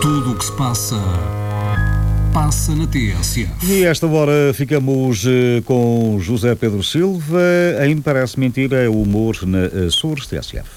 Tudo o que se passa, passa na TSF. E a esta hora ficamos com José Pedro Silva em Parece Mentira, é o humor na Sures TSF.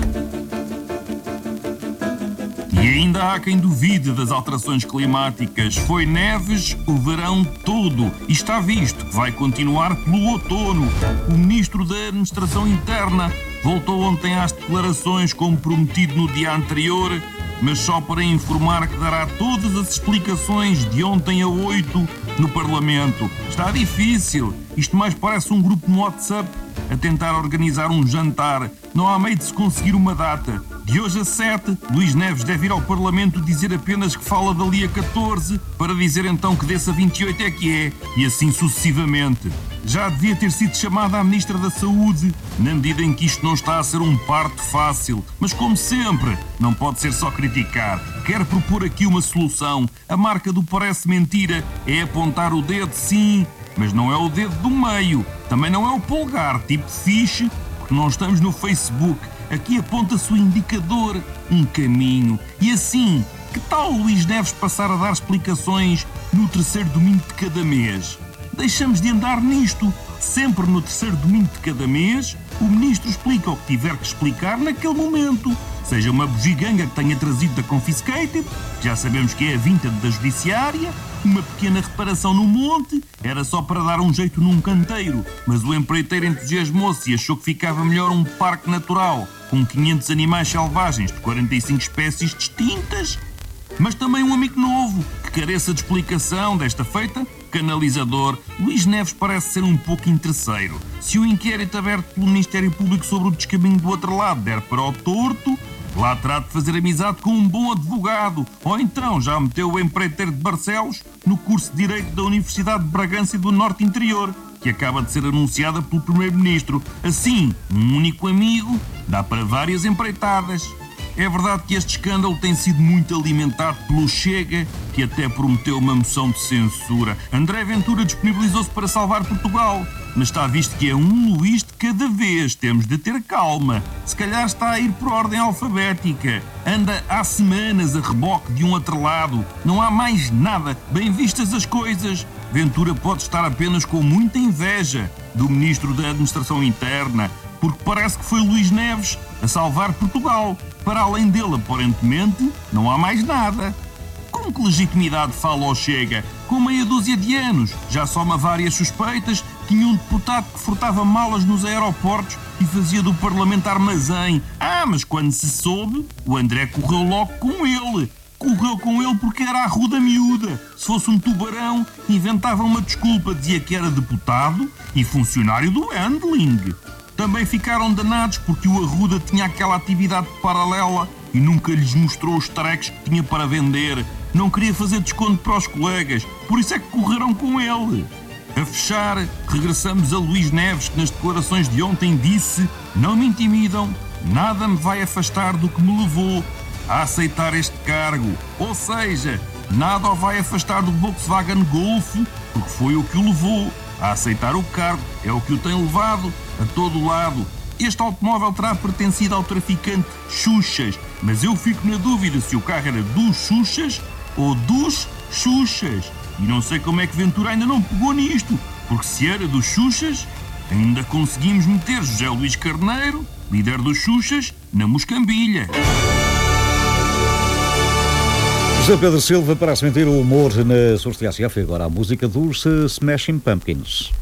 E ainda há quem duvide das alterações climáticas. Foi neves o verão todo e está visto que vai continuar pelo outono. O Ministro da Administração Interna voltou ontem às declarações como prometido no dia anterior, mas só para informar que dará todas as explicações de ontem a 8 no Parlamento. Está difícil. Isto mais parece um grupo no WhatsApp a tentar organizar um jantar. Não há meio de se conseguir uma data. De hoje a 7, Luís Neves deve ir ao Parlamento dizer apenas que fala dali a 14, para dizer então que desse a 28 é que é, e assim sucessivamente. Já devia ter sido chamada a Ministra da Saúde, na medida em que isto não está a ser um parto fácil. Mas como sempre, não pode ser só criticar. Quero propor aqui uma solução. A marca do Parece Mentira é apontar o dedo, sim, mas não é o dedo do meio. Também não é o polegar, tipo fixe, porque não estamos no Facebook. Aqui aponta-se o indicador, um caminho. E assim, que tal o Luís Neves passar a dar explicações no terceiro domingo de cada mês? Deixamos de andar nisto. Sempre no terceiro domingo de cada mês, o Ministro explica o que tiver que explicar naquele momento. Seja uma bugiganga que tenha trazido da Confiscated, que já sabemos que é a vintage da Judiciária, uma pequena reparação no monte, era só para dar um jeito num canteiro, mas o empreiteiro entusiasmou-se e achou que ficava melhor um parque natural, com 500 animais selvagens de 45 espécies distintas. Mas também um amigo novo, que careça de explicação desta feita, canalizador. Luís Neves parece ser um pouco interesseiro. Se o inquérito aberto pelo Ministério Público sobre o descaminho do outro lado der para o torto, lá terá de fazer amizade com um bom advogado. Ou então já meteu o empreiteiro de Barcelos no curso de Direito da Universidade de Bragança e do Norte Interior, que acaba de ser anunciada pelo Primeiro-Ministro. Assim, um único amigo dá para várias empreitadas. É verdade que este escândalo tem sido muito alimentado pelo Chega, que até prometeu uma moção de censura. André Ventura disponibilizou-se para salvar Portugal, mas está visto que é um Luís de cada vez. Temos de ter calma. Se calhar está a ir por ordem alfabética. Anda há semanas a reboque de um atrelado. Não há mais nada. Bem vistas as coisas, Ventura pode estar apenas com muita inveja do Ministro da Administração Interna, porque parece que foi Luís Neves a salvar Portugal. Para além dele, aparentemente, não há mais nada. Com que legitimidade fala ou Chega? Com meia dúzia de anos, já soma várias suspeitas, tinha um deputado que furtava malas nos aeroportos e fazia do Parlamento armazém. Mas quando se soube, o André correu logo com ele. Correu com ele porque era a ruda miúda. Se fosse um tubarão, inventava uma desculpa, dizia que era deputado e funcionário do handling. Também ficaram danados porque o Arruda tinha aquela atividade paralela e nunca lhes mostrou os treques que tinha para vender. Não queria fazer desconto para os colegas, por isso é que correram com ele. A fechar, regressamos a Luís Neves, que nas declarações de ontem disse: "Não me intimidam, nada me vai afastar do que me levou a aceitar este cargo." Ou seja, nada o vai afastar do Volkswagen Golf, porque foi o que o levou a aceitar o cargo, é o que o tem levado a todo lado. Este automóvel terá pertencido ao traficante Xuxas, mas eu fico na dúvida se o carro era dos Xuxas ou dos Xuxas. E não sei como é que Ventura ainda não pegou nisto, porque se era dos Xuxas, ainda conseguimos meter José Luís Carneiro, líder dos Xuxas, na moscambilha. José Pedro Silva, Parece Mentira, o humor na Sures TSF. E agora a música dos Smashing Pumpkins.